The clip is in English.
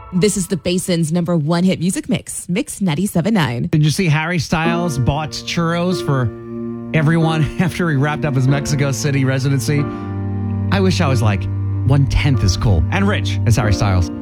This is the Basin's number one hit music mix, Mix 97.9. Did you see Harry Styles bought churros for everyone after he wrapped up his Mexico City residency? I wish I was like 1/10 as cool and rich as Harry Styles.